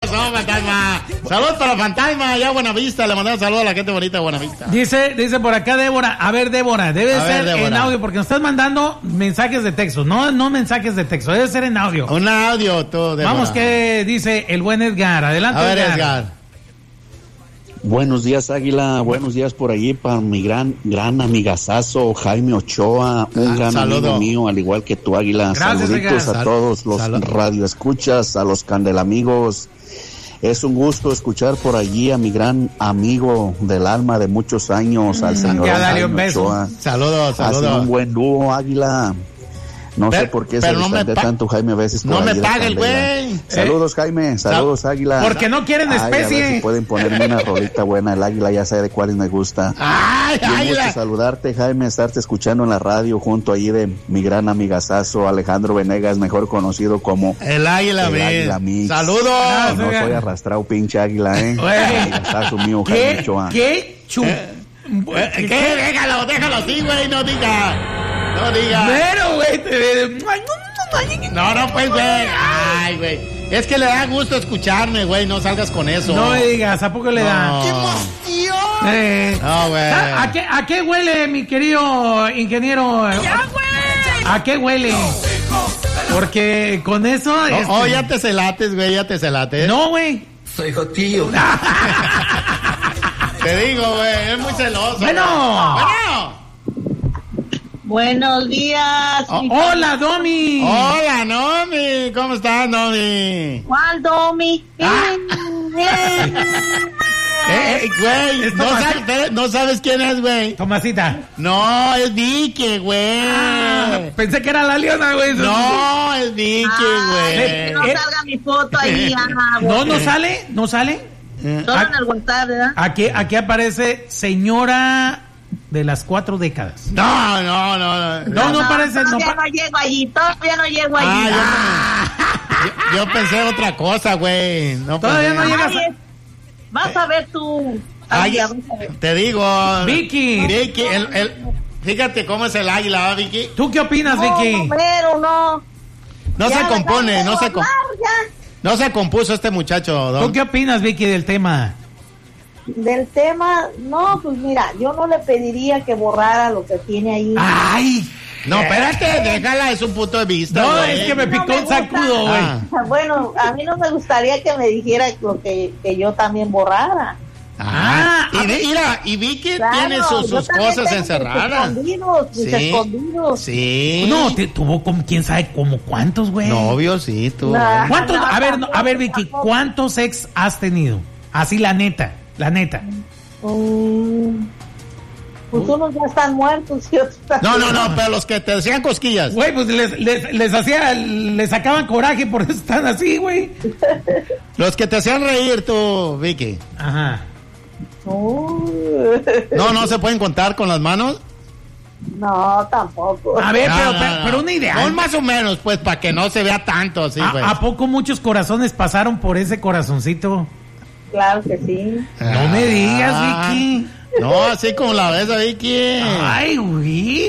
pasó, fantasma? Saludos para Fantasma, allá a Buenavista. Le mandamos saludos a la gente bonita de Buenavista. Dice por acá Débora. A ver, Débora, debe ser Débora. En audio, porque nos estás mandando mensajes de texto. No mensajes de texto, debe ser en audio. Un audio, tú, Débora. Vamos, ¿qué dice el buen Edgar? Adelante, a ver, Edgar. Buenos días, Águila. Buenos días por allí para mi gran amigazazo Jaime Ochoa, un gran amigo mío, al igual que tu, Águila. Gracias, saluditos a todos los radioescuchas, a los candelamigos. Es un gusto escuchar por allí a mi gran amigo del alma de muchos años, al señor Jaime Ochoa. Saludos. Hace un buen dúo, Águila. No sé por qué se distante tanto Jaime a veces. No me paga el güey. Saludos, Jaime. Saludos, Águila. Porque no quieren especie. A ver si pueden ponerme una rolita buena. El Águila ya sabe de cuáles me gusta. Un gusto saludarte, Jaime, estarte escuchando en la radio junto allí de mi gran amigazazo Alejandro Venegas, mejor conocido como el Águila Mix. Saludos. No soy arrastrado, pinche Águila, Amigazazo mío, Jaime Ochoa. ¿Qué? Déjalo así, güey, no diga. Pero, güey, No, pues, güey. Ay, güey. Es que le da gusto escucharme, güey. No salgas con eso. No me digas, ¿a poco le da? ¡Qué emoción! No, güey. ¿A qué huele, mi querido ingeniero? ¡Ya, güey! ¿A qué huele? Porque con eso... ya te celates, güey, ya te celates. No, güey. Soy jotillo. Te digo, güey, es muy celoso. Bueno. Buenos días. Hola, Domi. Hola, Domi. ¿Cómo estás, Domi? ¿Cuál Domi? Güey, no sabes quién es, güey. Tomasita. No, es Vicky, güey. Pensé que era la Leona, güey. No, es Vicky, güey. Que no salga mi foto ahí. ¿No sale? ¿No sale? Solo en el WhatsApp, ¿verdad? Aquí aparece señora de las 4 décadas. No parece. Todavía no llego allí. Yo pensé otra cosa, güey. Todavía no llegas. Vas a ver tú. Te digo. Vicky, fíjate cómo es el águila, ¿va, Vicky? ¿Tú qué opinas, Vicky? No se compone, no se compuso este muchacho, ¿Tú qué opinas, Vicky, del tema? Del tema, no, pues mira, yo no le pediría que borrara lo que tiene ahí. ¡Ay! No, espérate, déjala, es un punto de vista. No, es que me picó un sacudo, güey. Bueno, a mí no me gustaría que me dijera lo que yo también borrara. Y Vicky tiene sus cosas encerradas. Escondidos. Sí. No, tuvo como quién sabe como cuántos, güey. Novios, sí, tú. ¿Cuántos? A ver, Vicky, ¿cuántos ex has tenido? Así la neta. Pues unos ya están muertos y otros están... No, pero los que te decían cosquillas. Güey, pues les sacaban coraje, por eso están así, güey. Los que te hacían reír tú, Vicky. Ajá. No se pueden contar con las manos. No, tampoco. A ver, pero una idea. Son más o menos, pues, para que no se vea tanto así, pues. ¿A poco muchos corazones pasaron por ese corazoncito? Claro que sí. No me digas, Vicky. No, así como la ves a Vicky. Ay, güey,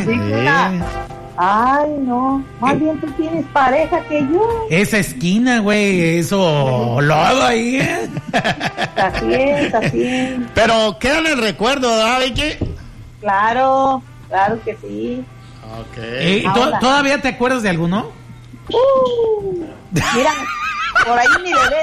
Ay, no. Más bien tú tienes pareja que yo. Esa esquina, güey, eso lodo ahí, ¿eh? Así es. Pero queda en el recuerdo, ¿verdad, Vicky? Claro que sí. Okay. ¿Todavía te acuerdas de alguno? Mira, por ahí ni le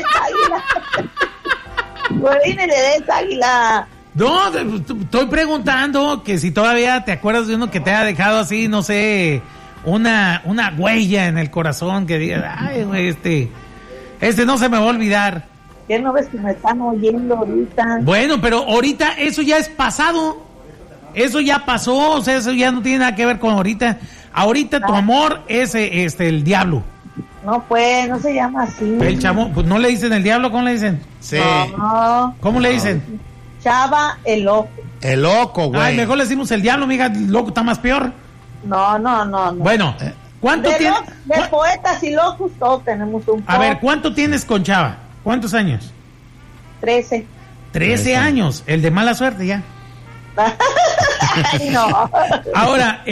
des águila. No, estoy preguntando que si todavía te acuerdas de uno que te haya dejado así, no sé, una huella en el corazón que diga, ay, güey, este no se me va a olvidar. ¿Qué no ves que me están oyendo ahorita? Bueno, pero ahorita eso ya es pasado. Eso ya pasó, o sea, eso ya no tiene nada que ver con ahorita. Ahorita tu amor es el diablo. No, pues, no se llama así. El chamo, pues no le dicen el diablo, ¿cómo le dicen? Sí. No. ¿Cómo le dicen? Chava, el loco. El loco, güey. Ay, mejor le decimos el diablo, amiga, el loco está más peor. No. Bueno, ¿cuánto tienes? De poetas y locos todos tenemos un poco. A ver, ¿cuánto tienes con Chava? ¿Cuántos años? 13. 13 años, el de mala suerte ya. No. Ahora,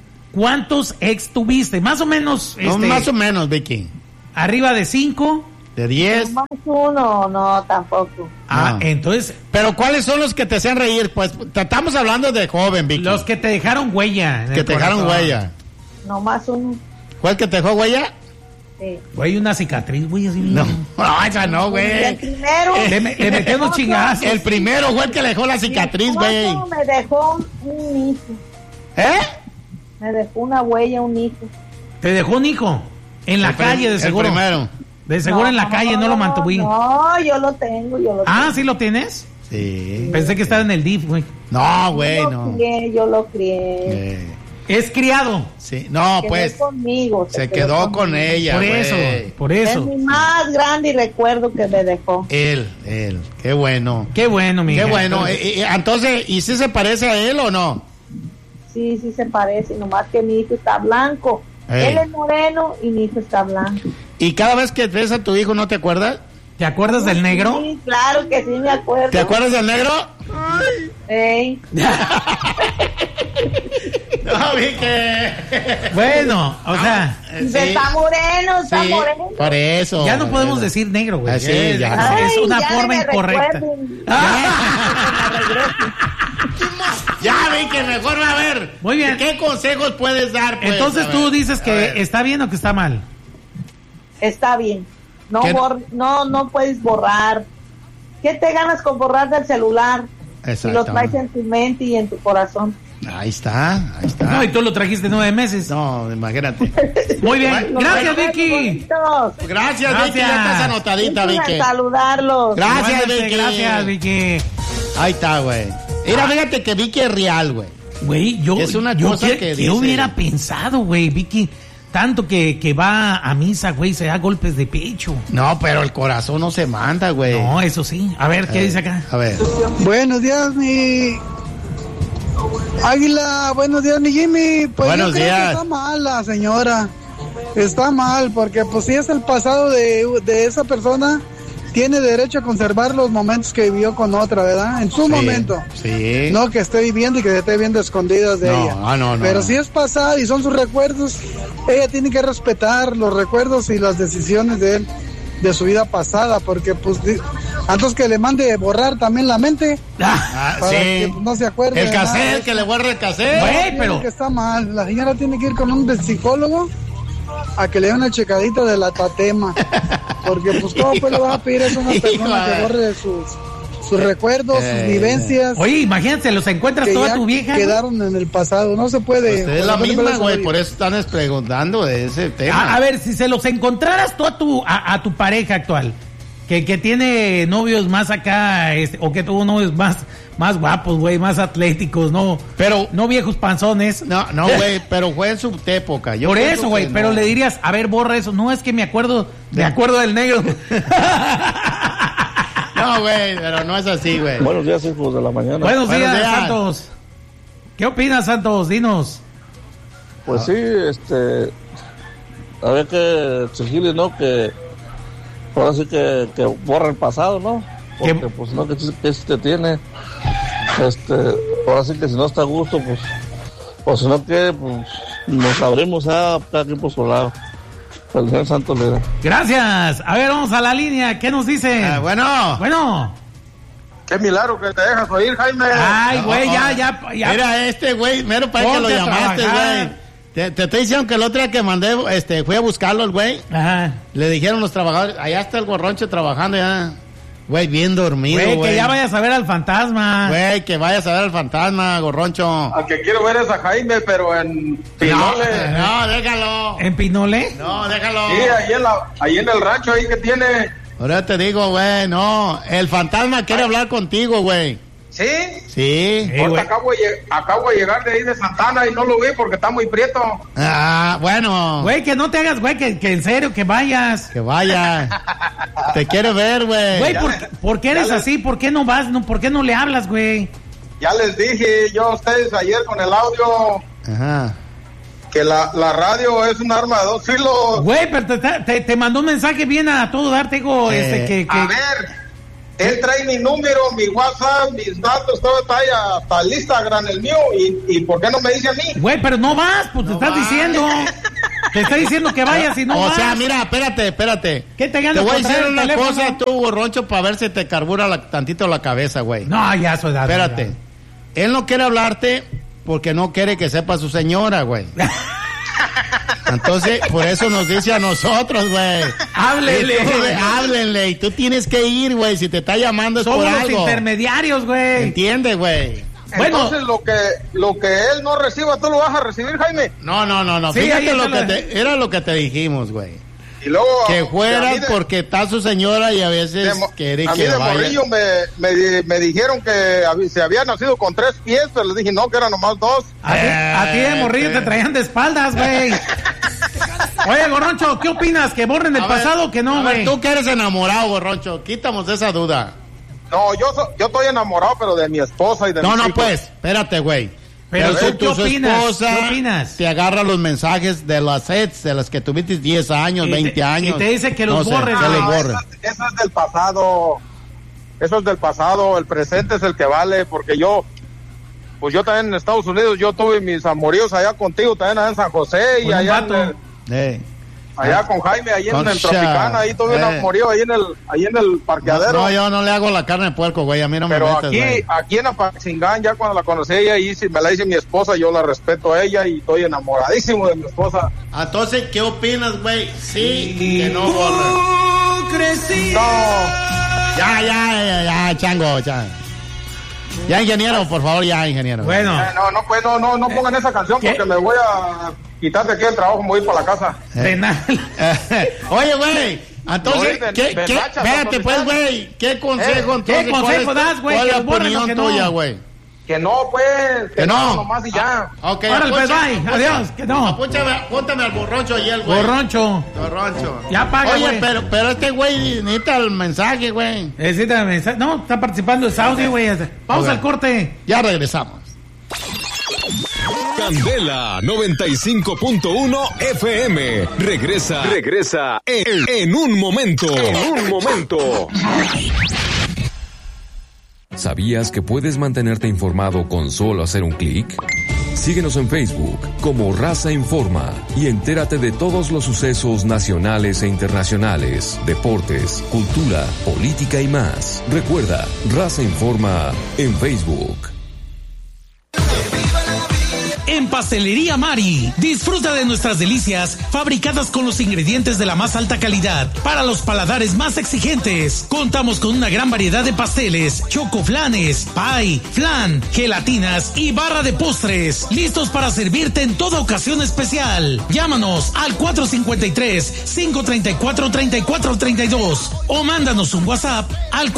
¿cuántos ex tuviste? Más o menos. Más o menos, Vicky. ¿Arriba de 5? ¿De 10? Más uno, no, tampoco. Ah, entonces... ¿Pero cuáles son los que te hacían reír? Pues estamos hablando de joven, Vicky. Los que te dejaron huella. Que te dejaron huella. No, más uno. ¿Cuál que te dejó huella? Sí. Güey, una cicatriz, güey, así. No, esa no, güey. El primero. Le metí unos chingazos. El primero fue el que le dejó la cicatriz, güey. Me dejó un hijo. ¿Eh? Me dejó una huella, un hijo. ¿Te dejó un hijo? En la calle, de seguro. El primero. De seguro en la calle, no lo mantuví. No, yo lo tengo, Ah, ¿sí lo tienes? Sí. Pensé que estaba en el DIF, güey. No, güey, no. Yo lo crié. Es criado. Sí, no, Quedó pues. Conmigo, se quedó con ella, Por güey. eso, por eso. Es mi más grande recuerdo que me dejó. Él. Qué bueno. Qué bueno, mi Qué hija. bueno. Entonces, ¿y si se parece a él o no? Sí, se parece, nomás que mi hijo está blanco. Él es moreno y mi hijo está blanco. ¿Y cada vez que ves a tu hijo no te acuerdas? ¿Te acuerdas del negro? Sí, claro que sí me acuerdo. ¿Te acuerdas del negro? Ey. No, vi que... Bueno, o sea... Está moreno, está moreno. Por eso. Ya no podemos decir negro, güey. Sí, ya. Es una ya forma me incorrecta. Ya vi que mejor va a ver. Muy bien. ¿Qué consejos puedes dar? Pues? Entonces tú dices que está bien o que está mal. Está bien. No, ¿Qué? no puedes borrar. ¿Qué te ganas con borrar del celular? Si lo traes en tu mente y en tu corazón. Ahí está. No, y tú lo trajiste 9 meses. No, imagínate. Muy bien. Gracias, Vicky. Gracias, Vicky. Ya estás anotadita, Vicky. Saludarlos. Gracias, Vicky. Gracias, Vicky. Ahí está, güey. Mira, fíjate que Vicky es real, güey. Güey, es una cosa que dice. Yo hubiera pensado, güey, Vicky, tanto que va a misa, güey, se da golpes de pecho. No, pero el corazón no se manda, güey. No, eso sí. A ver, ¿qué dice acá? A ver. Buenos días, mi Águila. Buenos días, mi Jimmy. Pues buenos yo creo días. Que está mal la señora. Está mal, porque pues si es el pasado de esa persona, tiene derecho a conservar los momentos que vivió con otra, ¿verdad? En su momento. Sí. No que esté viviendo y que se esté viendo escondidas de ella. No. Pero si es pasado y son sus recuerdos, ella tiene que respetar los recuerdos y las decisiones de él, de su vida pasada, porque pues antes que le mande borrar también la mente, para que no se acuerde. El cassette, que le borre el cassette. Güey, pero que está mal. La señora tiene que ir con un psicólogo a que le dé una checadita de la tatema, porque pues cómo pues le vas a pedir eso a una persona que borre sus recuerdos, sus vivencias. Oye, imagínate, los encuentras que toda ya tu vieja. Quedaron en el pasado, no se puede. Pues es la misma, güey, por eso están preguntando de ese tema. A ver, si se los encontraras tú a tu pareja actual, que tiene novios más acá, o que tuvo novios más guapos, güey, más atléticos, no, pero no viejos panzones. No, güey, pero fue en su época. Yo por eso, güey, pero le dirías, a ver, borra eso. No, es que me acuerdo del negro. No, güey, pero no es así, güey. Buenos días, hijos de la mañana. Buenos días, Santos. ¿Qué opinas, Santos? Dinos. Pues sí, había que exigirle, ¿no? Que ahora sí que borra el pasado, ¿no? Porque pues no, que te tiene. Ahora sí que si no está a gusto, pues si no que pues nos abrimos a cada quien por su lado. El señor Santos le da. Gracias. A ver, vamos a la línea. ¿Qué nos dicen? Bueno. Qué milagro que te dejas oír, Jaime. Ay, güey, ya. Mira, güey, mero para que lo llamaste, güey. Te estoy diciendo que el otro día que mandé, fui a buscarlo, el güey. Ajá. Le dijeron los trabajadores, allá está el gorroncho trabajando ya. Güey, bien dormido, güey. Güey, que ya vayas a ver al fantasma. Güey, que vayas a ver al fantasma, gorroncho. Al que quiero ver es a Jaime, pero en Pinole. No, déjalo. ¿En Pinole? No, déjalo. Sí, ahí en el rancho, ahí que tiene. Ahora te digo, güey, no. El fantasma quiere hablar contigo, güey. ¿Sí? Sí. Ahorita acabo de llegar de ahí de Santana y no lo vi porque está muy prieto. Ah, bueno. Güey, que no te hagas, güey, que en serio, que vayas. Que vaya. Te quiere ver, güey. Güey, ¿por qué eres así? ¿Por qué no vas? ¿Por qué no le hablas, güey? Ya les dije yo a ustedes ayer con el audio. Ajá. Que la radio es un arma de dos filos. Güey, pero te mandó un mensaje bien a todo dar, te digo, A ver, él trae mi número, mi WhatsApp, mis datos, todo está ahí, hasta el Instagram, el mío, y ¿por qué no me dice a mí? Güey, pero no vas, pues te estás diciendo. Te está diciendo que vayas y no vas. O sea, mira, espérate. ¿Qué te ganas? Te voy a decir una cosa, tú, borroncho, para ver si te carbura tantito la cabeza, güey. No, ya eso da. Espérate. Él no quiere hablarte porque no quiere que sepa su señora, güey. Entonces, por eso nos dice a nosotros, güey. Háblenle. Y tú tienes que ir, güey. Si te está llamando es por algo. Somos los intermediarios, güey. ¿Entiendes, güey? Bueno, entonces lo que él no reciba, ¿tú lo vas a recibir, Jaime? No. Sí, fíjate era lo que te dijimos, güey. Y luego que fueras porque está su señora y a veces quiere que vaya. A mí de morrillo me dijeron que se había nacido con 3 pies, pero les dije no, que eran nomás 2. A ti de morrillo te traían de espaldas, güey. Oye, Gorroncho, ¿qué opinas? ¿Que borren el pasado o que no, güey? Tú que eres enamorado, Gorroncho, quítamos esa duda. No, yo estoy enamorado, pero de mi esposa y de mis hijos. Pues, espérate, güey. Pero ¿qué opinas? ¿Qué opinas? Te agarra los mensajes de las ex, de las que tuviste 10 años, 20 años. Y te dice que los borres. Eso es del pasado. Eso es del pasado. El presente es el que vale, porque yo también en Estados Unidos, yo tuve mis amoríos allá contigo, también allá en San José y allá allá con Jaime, ahí en el Tropicana, ahí tuve un amorío ahí en el parqueadero. No, yo no le hago la carne de puerco, güey, a mí no me metes, güey. Pero aquí en Apaxingán, ya cuando la conocí ella, y me la dice mi esposa, yo la respeto a ella y estoy enamoradísimo de mi esposa. Entonces, ¿qué opinas, güey? Sí, que no borres. No. Ya, chango. Ya, ingeniero, por favor, ingeniero. Bueno. No pongan esa canción porque me voy a quitar de aquí el trabajo, me voy a ir para la casa. Penal. Oye, güey, entonces, espérate, pues, güey, ¿qué consejo das, güey? ¿Cuál es la opinión tuya, güey? Que no, pues, que no. Nomás y ya. Ok, órale, pues, bye, adiós, que no. Apúntame al borroncho ayer, güey. Borroncho. Ya paga, oye, pero este güey necesita el mensaje, güey. Necesita el mensaje. No, está participando el Saudi, güey. Vamos al corte. Ya regresamos. Candela 95.1 FM. Regresa en un momento. ¿Sabías que puedes mantenerte informado con solo hacer un clic? Síguenos en Facebook como Raza Informa y entérate de todos los sucesos nacionales e internacionales, deportes, cultura, política y más. Recuerda, Raza Informa en Facebook. En Pastelería Mari, disfruta de nuestras delicias fabricadas con los ingredientes de la más alta calidad para los paladares más exigentes. Contamos con una gran variedad de pasteles, chocoflanes, pie, flan, gelatinas y barra de postres, listos para servirte en toda ocasión especial. Llámanos al 453-534-3432 o mándanos un WhatsApp al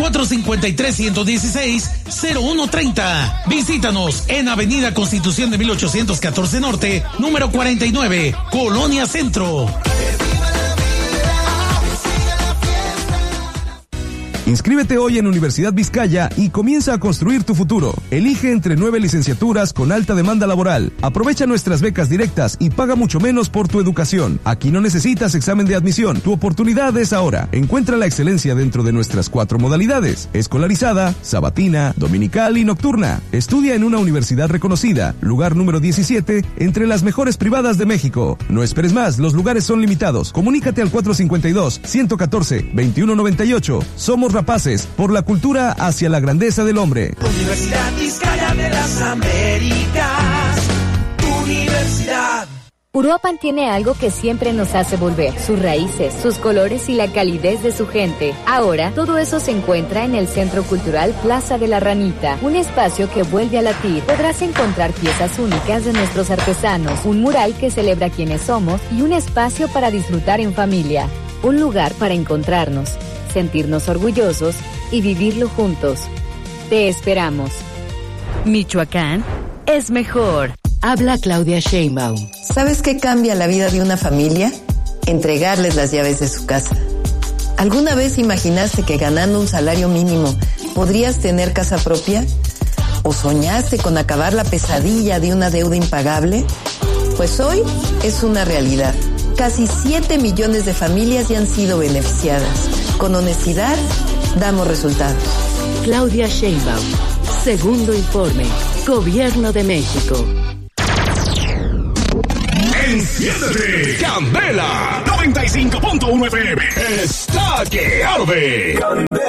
453-116-0130. Visítanos en Avenida Constitución de 1814 Norte, número 49, Colonia Centro. Inscríbete hoy en Universidad Vizcaya y comienza a construir tu futuro. Elige entre 9 licenciaturas con alta demanda laboral. Aprovecha nuestras becas directas y paga mucho menos por tu educación. Aquí no necesitas examen de admisión. Tu oportunidad es ahora. Encuentra la excelencia dentro de nuestras 4 modalidades: escolarizada, sabatina, dominical y nocturna. Estudia en una universidad reconocida, lugar número 17 entre las mejores privadas de México. No esperes más, los lugares son limitados. Comunícate al 452-114-2198. Somos rapaces por la cultura hacia la grandeza del hombre. Universidad Vizcaya de las Américas. Universidad. Uruapan tiene algo que siempre nos hace volver: sus raíces, sus colores y la calidez de su gente. Ahora, todo eso se encuentra en el Centro Cultural Plaza de la Ranita, un espacio que vuelve a latir. Podrás encontrar piezas únicas de nuestros artesanos, un mural que celebra quiénes somos y un espacio para disfrutar en familia. Un lugar para encontrarnos, sentirnos orgullosos y vivirlo juntos. Te esperamos. Michoacán es mejor. Habla Claudia Sheinbaum. ¿Sabes qué cambia la vida de una familia? Entregarles las llaves de su casa. ¿Alguna vez imaginaste que ganando un salario mínimo podrías tener casa propia? ¿O soñaste con acabar la pesadilla de una deuda impagable? Pues hoy es una realidad. Casi 7 millones de familias ya han sido beneficiadas. Con honestidad, damos resultados. Claudia Sheinbaum. Segundo informe. Gobierno de México. En Enciéndete, Candela 95.1 FM. Está que arde.